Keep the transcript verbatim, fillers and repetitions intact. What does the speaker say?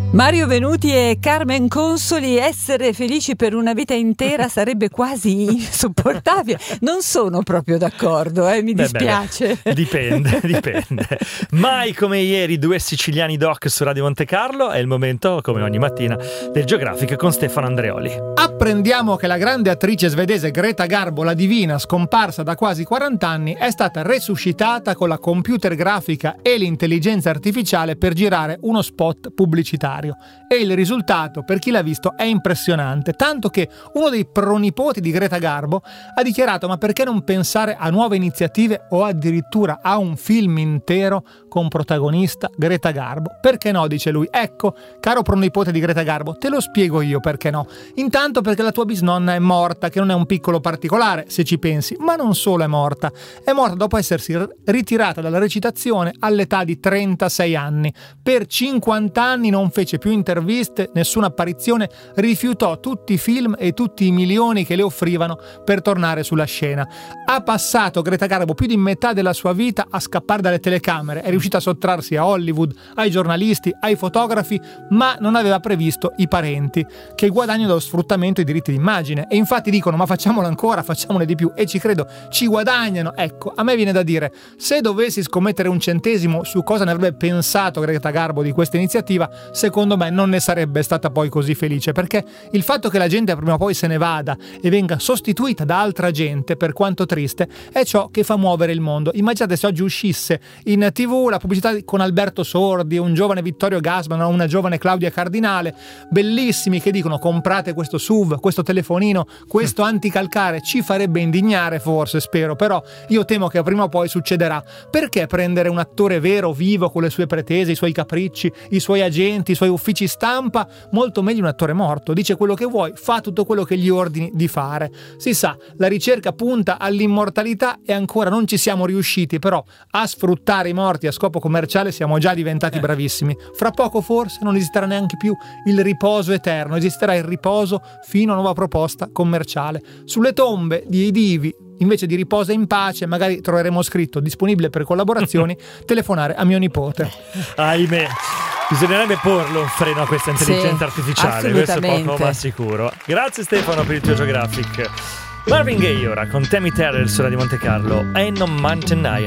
Mario Venuti e Carmen Consoli, essere felici per una vita intera sarebbe quasi insopportabile. Non sono proprio d'accordo, eh, mi dispiace. Beh, beh, dipende, dipende. Mai come ieri, due siciliani doc su Radio Monte Carlo. È il momento, come ogni mattina, del Geographic con Stefano Andreoli. Apprendiamo che la grande attrice svedese Greta Garbo, la divina, scomparsa da quasi quaranta anni, è stata resuscitata con la computer grafica e l'intelligenza artificiale per girare uno spot pubblicitario. E il risultato, per chi l'ha visto, è impressionante, tanto che uno dei pronipoti di Greta Garbo ha dichiarato: ma perché non pensare a nuove iniziative o addirittura a un film intero con protagonista Greta Garbo? Perché no, dice lui. Ecco, caro pronipote di Greta Garbo, te lo spiego io perché no. Intanto perché la tua bisnonna è morta, che non è un piccolo particolare, se ci pensi, ma non solo è morta, è morta dopo essersi ritirata dalla recitazione all'età di trentasei anni. Per cinquanta anni non fece più interviste, nessuna apparizione, rifiutò tutti i film e tutti i milioni che le offrivano per tornare sulla scena. Ha passato Greta Garbo più di metà della sua vita a scappare dalle telecamere, è riuscita a sottrarsi a Hollywood, ai giornalisti, ai fotografi, ma non aveva previsto i parenti, che guadagnano dallo sfruttamento dei diritti d'immagine. E infatti dicono: ma facciamolo ancora, facciamone di più. E ci credo, ci guadagnano. Ecco, a me viene da dire, se dovessi scommettere un centesimo su cosa ne avrebbe pensato Greta Garbo di questa iniziativa, secondo me non ne sarebbe stata poi così felice, perché il fatto che la gente prima o poi se ne vada e venga sostituita da altra gente, per quanto triste, è ciò che fa muovere il mondo. Immaginate se oggi uscisse in tv la pubblicità con Alberto Sordi, un giovane Vittorio Gassman, una giovane Claudia Cardinale, bellissimi, che dicono: comprate questo S U V, questo telefonino, questo anticalcare. Ci farebbe indignare, forse, spero, però io temo che prima o poi succederà. Perché prendere un attore vero, vivo, con le sue pretese, i suoi capricci, i suoi agenti, i suoi uffici stampa? Molto meglio un attore morto, dice quello che vuoi, fa tutto quello che gli ordini di fare. Si sa, la ricerca punta all'immortalità e ancora non ci siamo riusciti, però a sfruttare i morti a scopo commerciale siamo già diventati bravissimi. Fra poco forse non esisterà neanche più il riposo eterno, esisterà il riposo fino a nuova proposta commerciale. Sulle tombe di divi, invece di riposa in pace, magari troveremo scritto: disponibile per collaborazioni, telefonare a mio nipote. Ahimè, bisognerebbe porlo un freno a questa intelligenza sì, artificiale, questo è poco ma sicuro. Grazie Stefano per il tuo Geographic. Marvin Gaye ora con Tammy Terrell sulla di Monte Carlo, Ain't No Mountain High